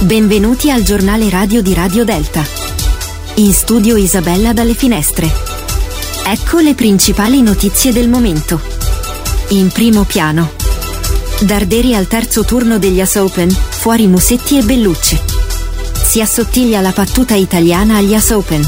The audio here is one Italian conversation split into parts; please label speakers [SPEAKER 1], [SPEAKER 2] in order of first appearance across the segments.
[SPEAKER 1] Benvenuti al giornale radio di Radio Delta. In studio Isabella dalle Finestre. Ecco le principali notizie del momento. In primo piano. Darderi al terzo turno degli US Open, fuori Musetti e Bellucci. Si assottiglia la battuta italiana agli US Open.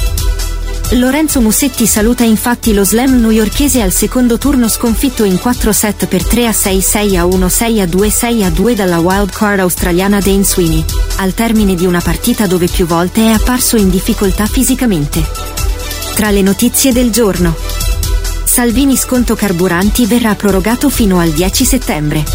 [SPEAKER 1] Lorenzo Musetti saluta infatti lo slam newyorkese al secondo turno sconfitto in 4 set per 3-6, 6-1, 6-2, 6-2 dalla wildcard australiana Dane Sweeney, al termine di una partita dove più volte è apparso in difficoltà fisicamente. Tra le notizie del giorno. Salvini sconto carburanti verrà prorogato fino al 10 settembre.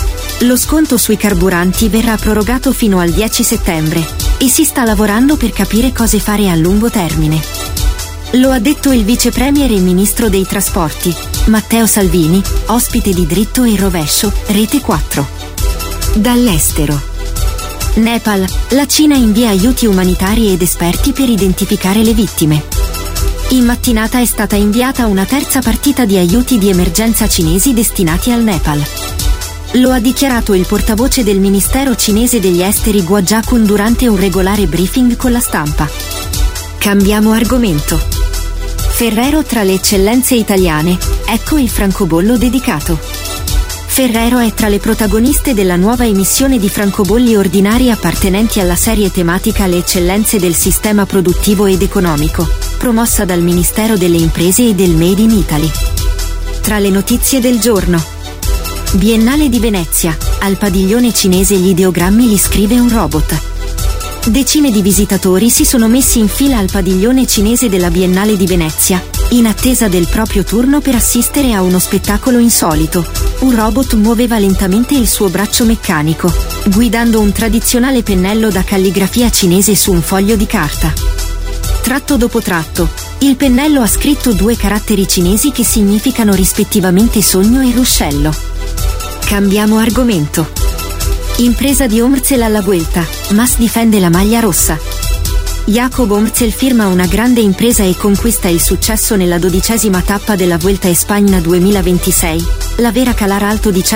[SPEAKER 1] Lo sconto sui carburanti verrà prorogato fino al 10 settembre e si sta lavorando per capire cosa fare a lungo termine. Lo ha detto il vice premier e ministro dei trasporti, Matteo Salvini, ospite di Dritto e Rovescio, Rete 4. Dall'estero. Nepal, la Cina invia aiuti umanitari ed esperti per identificare le vittime. In mattinata è stata inviata una terza partita di aiuti di emergenza cinesi destinati al Nepal. Lo ha dichiarato il portavoce del Ministero cinese degli Esteri Guo Jiakun durante un regolare briefing con la stampa. Cambiamo argomento. Ferrero tra le eccellenze italiane, ecco il francobollo dedicato. Ferrero è tra le protagoniste della nuova emissione di francobolli ordinari appartenenti alla serie tematica Le eccellenze del sistema produttivo ed economico, promossa dal Ministero delle Imprese e del Made in Italy. Tra le notizie del giorno. Biennale di Venezia, al padiglione cinese gli ideogrammi li scrive un robot. Decine di visitatori si sono messi in fila al padiglione cinese della Biennale di Venezia, in attesa del proprio turno per assistere a uno spettacolo insolito. Un robot muoveva lentamente il suo braccio meccanico, guidando un tradizionale pennello da calligrafia cinese su un foglio di carta. Tratto dopo tratto, il pennello ha scritto 2 caratteri cinesi che significano rispettivamente sogno e ruscello. Cambiamo argomento. Impresa di Omrzel alla Vuelta, Mas difende la maglia rossa. Jakob Omrzel firma una grande impresa e conquista il successo nella 12ª tappa della Vuelta Espagna 2026, la vera calar alto di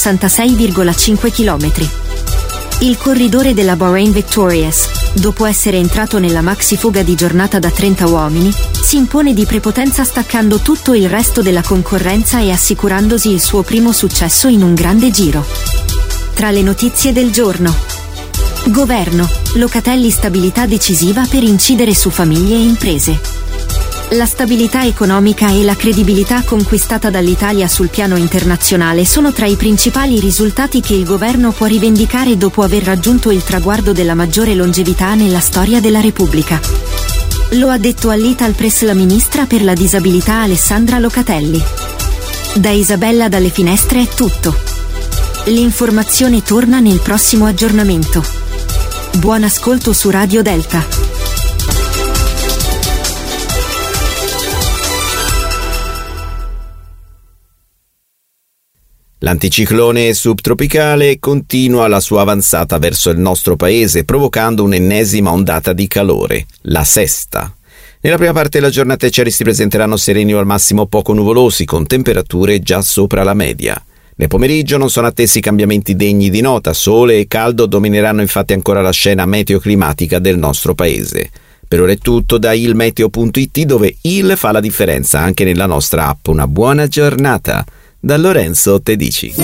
[SPEAKER 1] 166,5 km. Il corridore della Bahrain Victorious, dopo essere entrato nella maxi fuga di giornata da 30 uomini, si impone di prepotenza staccando tutto il resto della concorrenza e assicurandosi il suo primo successo in un grande giro. Tra le notizie del giorno. Governo, Locatelli stabilità decisiva per incidere su famiglie e imprese. La stabilità economica e la credibilità conquistata dall'Italia sul piano internazionale sono tra i principali risultati che il governo può rivendicare dopo aver raggiunto il traguardo della maggiore longevità nella storia della Repubblica. Lo ha detto all'Italpress la ministra per la disabilità Alessandra Locatelli. Da Isabella dalle Finestre è tutto. L'informazione torna nel prossimo aggiornamento. Buon ascolto su Radio Delta.
[SPEAKER 2] L'anticiclone subtropicale continua la sua avanzata verso il nostro paese, provocando un'ennesima ondata di calore, la sesta. Nella prima parte della giornata i cieli si presenteranno sereni o al massimo poco nuvolosi, con temperature già sopra la media. Nel pomeriggio non sono attesi cambiamenti degni di nota, sole e caldo domineranno infatti ancora la scena meteoclimatica del nostro paese. Per ora è tutto da ilmeteo.it, dove il fa la differenza anche nella nostra app. Una buona giornata. Da Lorenzo Tedici.